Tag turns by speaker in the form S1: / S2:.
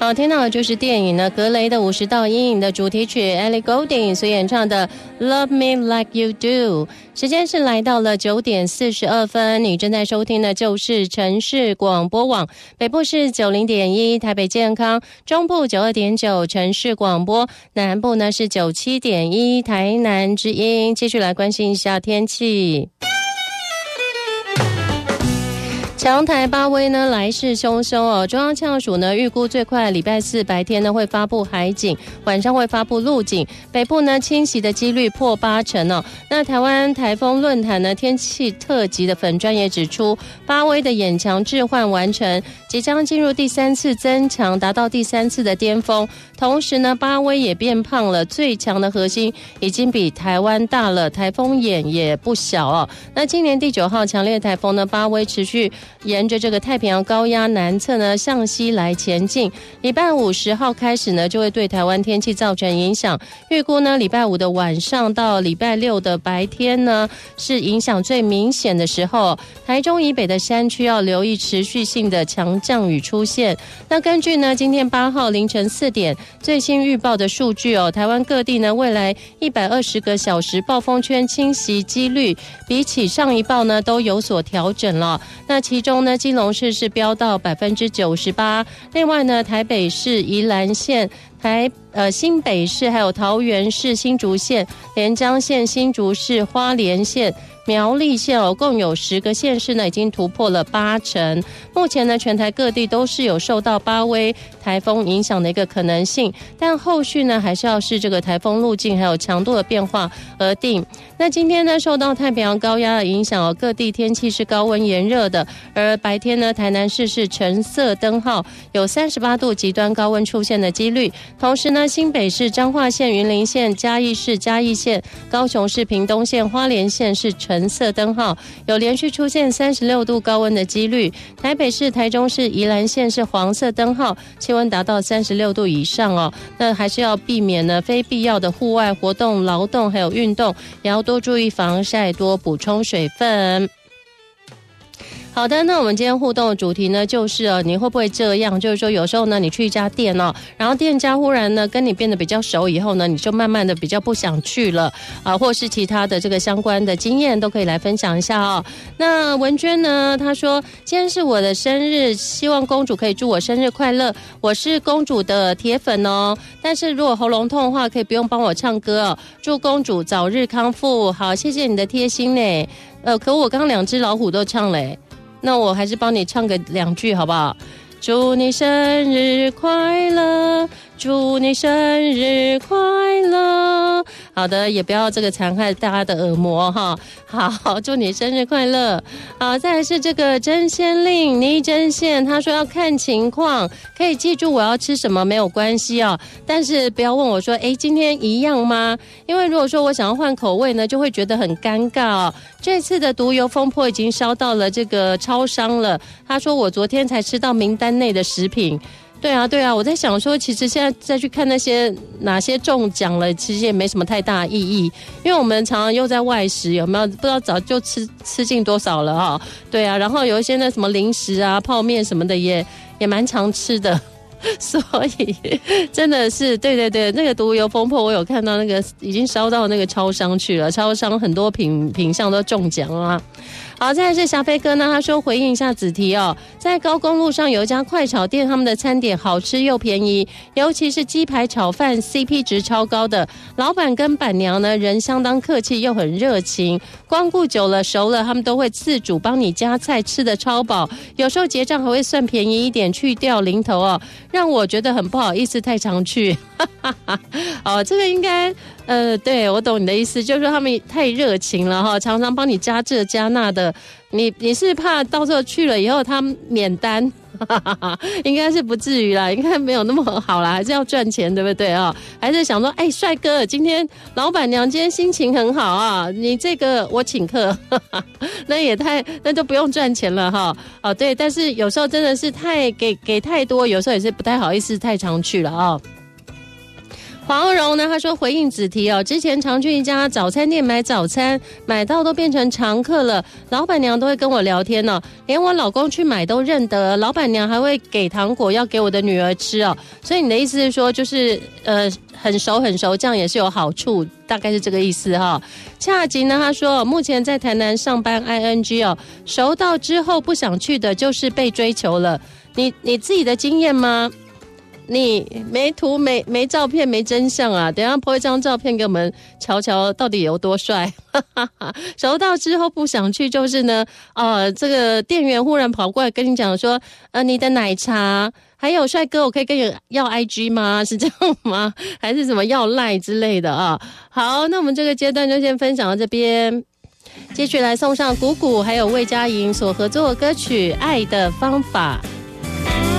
S1: 好，听到的就是电影呢《格雷的50道阴影》的主题曲 Ellie Goulding 所演唱的 Love Me Like You Do。 时间是来到了9点42分，你正在收听的就是城市广播网，北部是 90.1 台北健康，中部 92.9 城市广播，南部呢是 97.1 台南之音。继续来关心一下天气。强台巴威呢来势汹汹哦，中央气象署呢预估最快礼拜4白天呢会发布海警，晚上会发布陆警，北部呢侵袭的几率破80%哦。那台湾台风论坛呢天气特辑的粉专也指出，巴威的眼强置换完成，即将进入第3次增强，达到第3次的巅峰。同时呢，巴威也变胖了，最强的核心已经比台湾大了，台风眼也不小哦。那今年第9号强烈台风呢，巴威持续沿着这个太平洋高压南侧呢向西来前进，礼拜5 10号开始呢就会对台湾天气造成影响。预估呢礼拜5的晚上到礼拜6的白天呢是影响最明显的时候，台中以北的山区要留意持续性的强降雨出现。那根据呢今天8号凌晨4点最新预报的数据哦，台湾各地呢未来120个小时暴风圈侵袭几率比起上一报呢都有所调整了。那其中呢基隆市是飙到 98%， 另外呢台北市、宜兰县、新北市还有桃园市、新竹县、连江县、新竹市、花莲县、苗栗县哦，共有10个县市呢已经突破了80%。目前呢全台各地都是有受到巴威台风影响的一个可能性，但后续呢还是要视这个台风路径还有强度的变化而定。那今天呢受到太平洋高压的影响哦，各地天气是高温炎热的，而白天呢台南市是橙色灯号，有38度极端高温出现的几率。同时呢新北市、彰化县、云林县、嘉义市、嘉义县、高雄市、屏东县、花莲县是橙色灯号，有连续出现36度高温的几率。台北市、台中市、宜兰县是黄色灯号，气温达到36度以上哦。那还是要避免呢非必要的户外活动、劳动还有运动，也要多注意防晒，多补充水分。好的，那我们今天互动的主题呢，就是你会不会这样？就是说，有时候呢，你去一家店哦，然后店家忽然呢跟你变得比较熟以后呢，你就慢慢的比较不想去了啊，或是其他的这个相关的经验都可以来分享一下哦。那文娟呢，她说今天是我的生日，希望公主可以祝我生日快乐。我是公主的铁粉哦，但是如果喉咙痛的话，可以不用帮我唱歌哦。祝公主早日康复。好，谢谢你的贴心呢。可我刚刚2只老虎都唱了，那我还是帮你唱个2句好不好？祝你生日快乐，祝你生日快乐。好的，也不要这个残害大家的耳膜哈。好，祝你生日快乐。好，再来是这个真仙令倪真线，他说要看情况，可以记住我要吃什么没有关系哦，但是不要问我说今天一样吗？因为如果说我想要换口味呢，就会觉得很尴尬哦。这次的毒油风波已经烧到了这个超商了，他说我昨天才吃到名单内的食品。对啊，我在想说，其实现在再去看那些哪些中奖了，其实也没什么太大意义，因为我们常常又在外食，有没有？不知道早就吃进多少了哈。对啊，然后有一些那什么零食啊、泡面什么的也蛮常吃的。所以真的是对，那个毒油风波我有看到，那个已经烧到那个超商去了，超商很多品项都中奖啊。好，再来是小飞哥呢，他说回应一下子题哦，在高公路上有一家快炒店，他们的餐点好吃又便宜，尤其是鸡排炒饭 CP 值超高的，老板跟板娘呢人相当客气又很热情，光顾久了熟了，他们都会自主帮你加菜，吃得超饱，有时候结账还会算便宜一点，去掉零头哦，让我觉得很不好意思太常去。哦，这个应该对，我懂你的意思，就是说他们太热情了哈，常常帮你加这加那的，你是怕到时候去了以后他免单？应该是不至于啦，应该没有那么好啦，还是要赚钱，对不对啊？还是想说，帅哥，今天老板娘今天心情很好啊，你这个我请客，那就不用赚钱了哈。哦，对，但是有时候真的是太给太多，有时候也是不太好意思太常去了啊。 黄蓉呢，她说回应子提哦，之前常去一家早餐店买早餐，买到都变成常客了，老板娘都会跟我聊天哦，连我老公去买都认得，老板娘还会给糖果要给我的女儿吃哦，所以你的意思是说，就是很熟，这样也是有好处，大概是这个意思哈。恰吉呢，他说目前在台南上班 ING 哦，熟到之后不想去的就是被追求了，你自己的经验吗？你没图没照片没真相啊！等一下po一张照片给我们瞧瞧，到底有多帅。熟到之后不想去，就是呢，这个店员忽然跑过来跟你讲说，你的奶茶，还有帅哥，我可以跟你要 IG 吗？是这样吗？还是什么要赖之类的啊？好，那我们这个阶段就先分享到这边，继续来送上谷谷还有魏佳莹所合作的歌曲《爱的方法》。